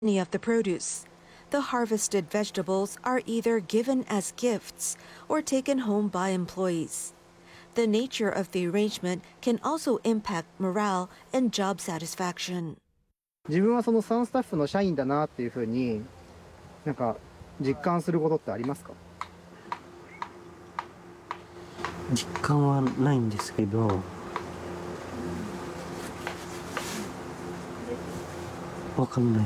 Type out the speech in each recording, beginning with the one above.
any of the produce. The harvested vegetables are either given as gifts or taken home by employees. The nature of the arrangement can also impact morale and job satisfaction. 自分はそのサンスタッフの社員だなっていうふうに実感することってありますか？ 実感はないんですけど、わかんないです。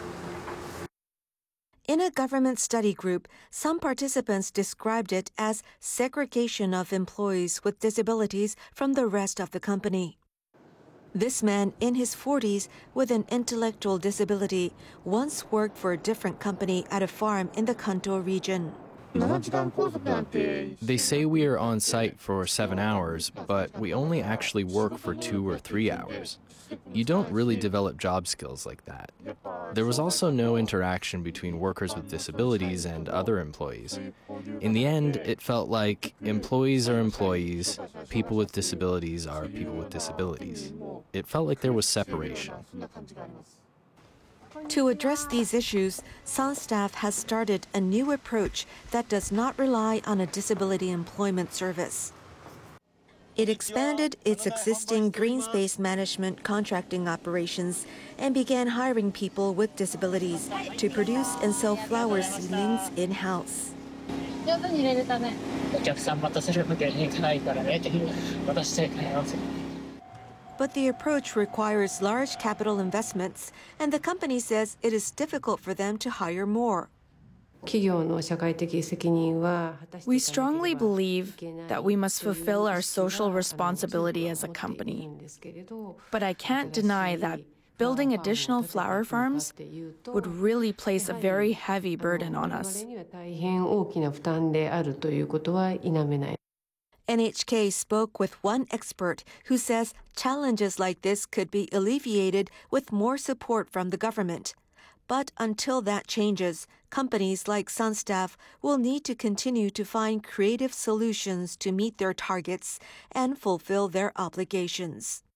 In a government study group, some participants described it as segregation of employees with disabilities from the rest of the company. This man in his 40s with an intellectual disability once worked for a different company at a farm in the Kanto region. They say we are on site for 7 hours, but we only actually work for 2 or 3 hours. You don't really develop job skills like that. There was also no interaction between workers with disabilities and other employees. In the end, it felt like employees are employees, people with disabilities are people with disabilities. It felt like there was separation. To address these issues, SunStaff has started a new approach that does not rely on a disability employment service. It expanded its existing green space management contracting operations and began hiring people with disabilities to produce and sell flower seedlings in-house. But the approach requires large capital investments, and the company says it is difficult for them to hire more. We strongly believe that we must fulfill our social responsibility as a company. But I can't deny that building additional flower farms would really place a very heavy burden on us. NHK spoke with one expert who says challenges like this could be alleviated with more support from the government. But until that changes, companies like SunStaff will need to continue to find creative solutions to meet their targets and fulfill their obligations.